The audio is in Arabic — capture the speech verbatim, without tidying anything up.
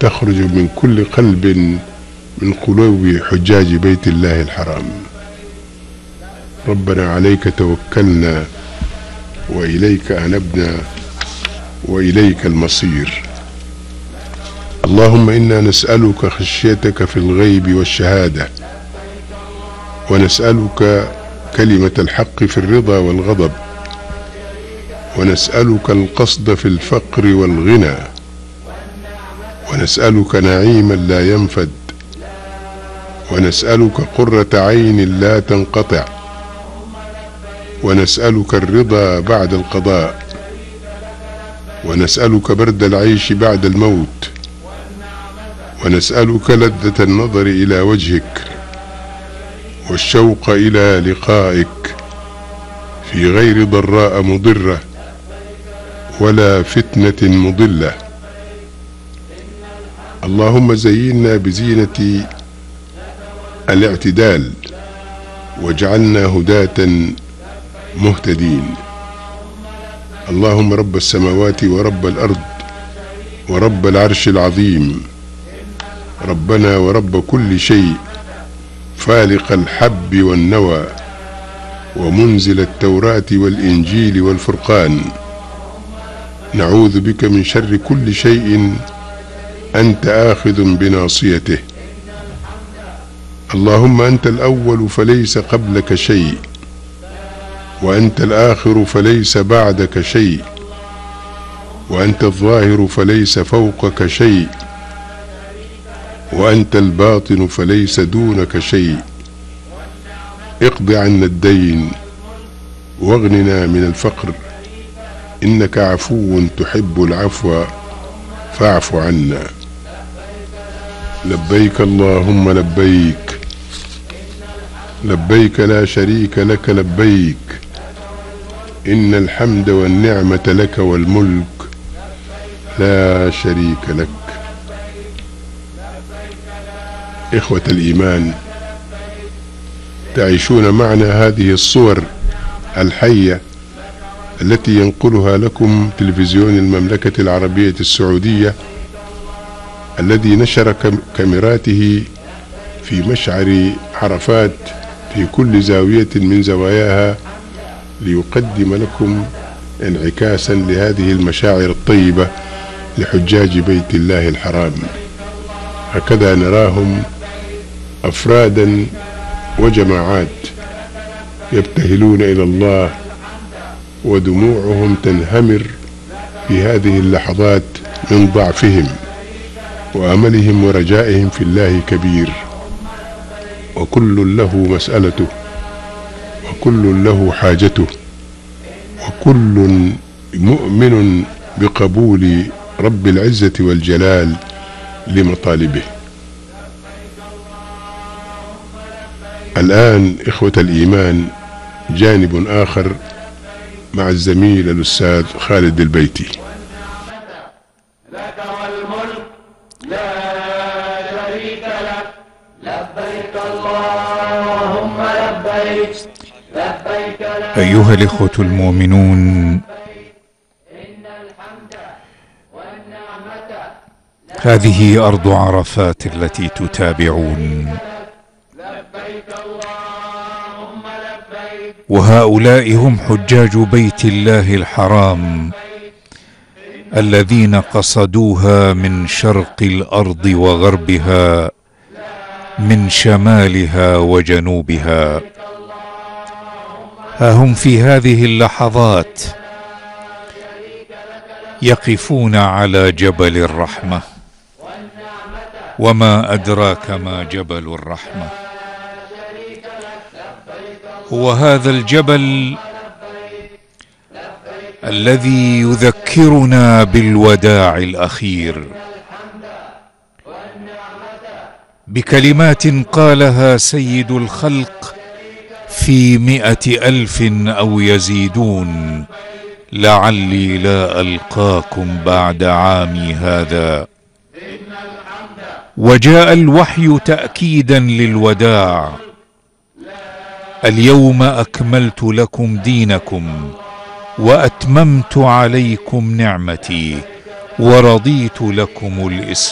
تخرج من كل قلب من قلوب حجاج بيت الله الحرام. ربنا عليك توكلنا وإليك أنبنا وإليك المصير. اللهم إنا نسألك خشيتك في الغيب والشهادة، ونسألك كلمة الحق في الرضا والغضب، ونسألك القصد في الفقر والغنى، ونسألك نعيما لا ينفد، ونسألك قرة عين لا تنقطع، ونسألك الرضا بعد القضاء، ونسألك برد العيش بعد الموت، ونسألك لذة النظر إلى وجهك والشوق إلى لقائك في غير ضراء مضرة ولا فتنة مضلة. اللهم زينا بزينة الاعتدال واجعلنا هداة مهتدين. اللهم رب السماوات ورب الأرض ورب العرش العظيم، ربنا ورب كل شيء، فالق الحب والنوى ومنزل التوراة والإنجيل والفرقان، نعوذ بك من شر كل شيء أنت آخذ بناصيته. اللهم أنت الأول فليس قبلك شيء، وأنت الآخر فليس بعدك شيء، وأنت الظاهر فليس فوقك شيء، وأنت الباطن فليس دونك شيء. اقض عنا الدين واغننا من الفقر، إنك عفو تحب العفو فاعف عنا. لبيك اللهم لبيك، لبيك لا شريك لك لبيك، إن الحمد والنعمة لك والملك لا شريك لك. إخوة الإيمان، تعيشون معنا هذه الصور الحية التي ينقلها لكم تلفزيون المملكة العربية السعودية، الذي نشر كاميراته في مشعر عرفات في كل زاوية من زواياها ليقدم لكم انعكاسا لهذه المشاعر الطيبة لحجاج بيت الله الحرام. هكذا نراهم أفرادا وجماعات يبتهلون إلى الله، ودموعهم تنهمر في هذه اللحظات من ضعفهم، وأملهم ورجائهم في الله كبير، وكل له مسألته، وكل له حاجته، وكل مؤمن بقبول رب العزة والجلال لمطالبه. الآن إخوة الإيمان جانب آخر مع الزميل الأستاذ خالد البيتي. لك والملك لا شريك لك، لبيك اللهم لبيك، لبيك لا. أيها الإخوة المؤمنون، هذه أرض عرفات التي تتابعون، وهؤلاء هم حجاج بيت الله الحرام الذين قصدوها من شرق الأرض وغربها، من شمالها وجنوبها. ها هم في هذه اللحظات يقفون على جبل الرحمة، وما أدراك ما جبل الرحمة. هو هذا الجبل الذي يذكرنا بالوداع الأخير، بكلمات قالها سيد الخلق في مئة ألف أو يزيدون: لعلي لا ألقاكم بعد عامي هذا. وجاء الوحي تأكيدا للوداع: اليوم أكملت لكم دينكم وأتممت عليكم نعمتي ورضيت لكم الإسلام